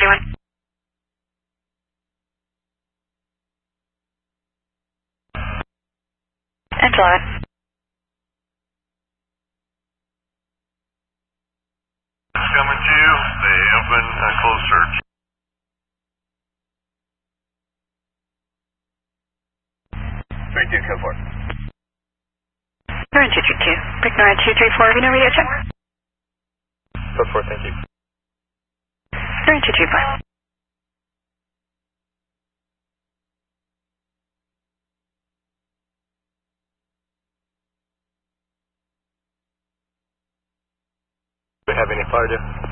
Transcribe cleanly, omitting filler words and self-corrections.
21. And 11. Coming to you. They open and close search. Three two, code 4. Northern 232. Brick Northern 234, Reno radio check. Code 4, thank you. Northern 235. Do we have any fire, Jeff?